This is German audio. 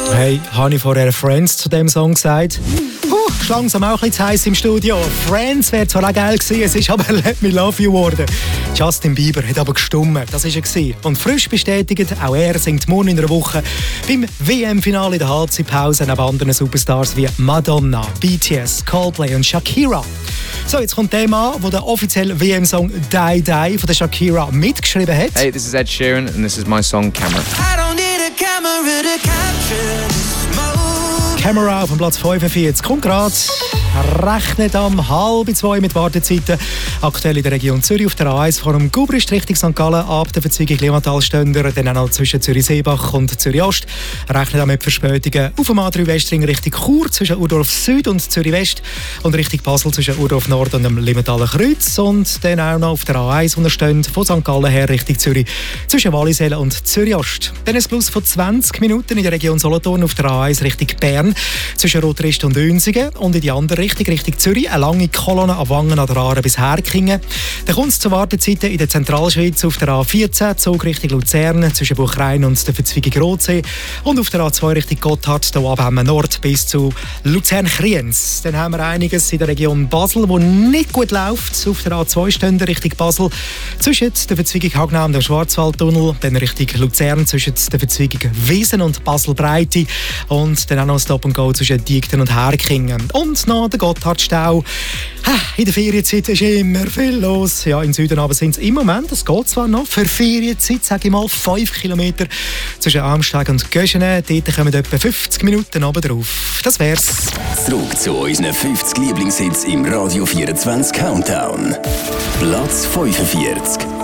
Hey, habe ich vorher Friends zu dem Song gesagt? Ist langsam auch ein bisschen zu heiß im Studio. Friends wäre zwar auch geil gewesen, es ist aber Let Me Love You geworden. Justin Bieber hat aber gestummt, das war er. Und frisch bestätigt, auch er singt morgen in einer Woche beim WM-Finale in der Halbzeitpause neben anderen Superstars wie Madonna, BTS, Coldplay und Shakira. So, jetzt kommt der Mann, der den offiziellen WM-Song Die Die von der Shakira mitgeschrieben hat. Hey, this is Ed Sheeran and this is my song Camera. I don't need a camera to capture the smoke. Camera auf dem Platz 45 kommt gerade. Rechnet am 1:30 mit Wartezeiten. Aktuell in der Region Zürich auf der A1 vor dem Gubrist Richtung St. Gallen ab der Verzweigung Limmatal-Stönder, dann auch noch zwischen Zürich-Seebach und Zürich-Ost. Rechnet auch mit Verspätungen auf dem A3 Westring Richtung Chur zwischen Urdorf Süd und Zürich West und Richtung Basel zwischen Urdorf Nord und dem Limmataler Kreuz und dann auch noch auf der A1 unterstehend von St. Gallen her Richtung Zürich zwischen Wallisellen und Zürich Ost. Dann ein Plus von 20 Minuten in der Region Solothurn auf der A1 Richtung Bern zwischen Rotrist und Dünsigen und in die andere Richtung Zürich, eine lange Kolonne ab Wangen an der Aare bis Herkingen. Dann kommt es zu Wartezeiten in der Zentralschweiz auf der A14, Zug Richtung Luzern zwischen Buchrein und der Verzweigung Rotsee und auf der A2 Richtung Gotthard, hier ab Nord bis zu Luzern-Kriens. Dann haben wir einiges in der Region Basel, wo nicht gut läuft. Auf der A2 Stönder Richtung Basel zwischen der Verzweigung Hagnau und dem Schwarzwaldtunnel, dann Richtung Luzern zwischen der Verzweigung Wiesen und Basel-Breite und dann auch noch ein Stop-and-Go zwischen Diekten und Herkingen. Und noch der Gotthardstau. In der Ferienzeit ist immer viel los. Ja, im Süden aber sind es im Moment, das geht zwar noch, für Ferienzeit, sage ich mal, 5 Kilometer zwischen Amsteg und Göschenen. Dort kommen etwa 50 Minuten oben drauf. Das wär's. Zurück zu unseren 50 Lieblingshits im Radio 24 Countdown. Platz 45.